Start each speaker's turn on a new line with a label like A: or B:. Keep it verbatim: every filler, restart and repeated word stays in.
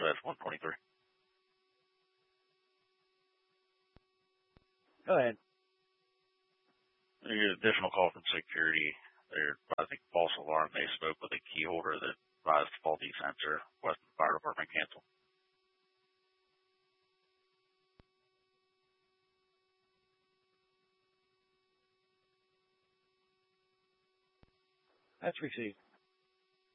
A: so that's one twenty-three.
B: Go ahead.
A: There's an additional call from security. They're, I think, false alarm. They spoke with a key holder that advised faulty sensor. Weston Fire Department cancel.
B: That's received.